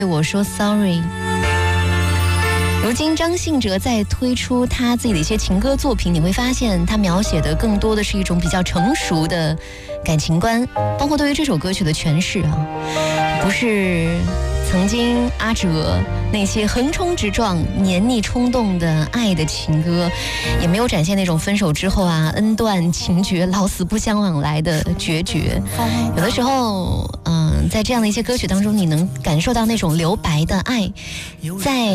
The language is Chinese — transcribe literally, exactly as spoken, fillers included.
我说 sorry。如今张信哲在推出他自己的一些情歌作品，你会发现他描写的更多的是一种比较成熟的感情观，包括对于这首歌曲的诠释啊，不是曾经阿哲那些横冲直撞、黏腻冲动的爱的情歌，也没有展现那种分手之后啊恩断情绝、老死不相往来的决绝。有的时候，嗯、呃，在这样的一些歌曲当中，你能感受到那种留白的爱，在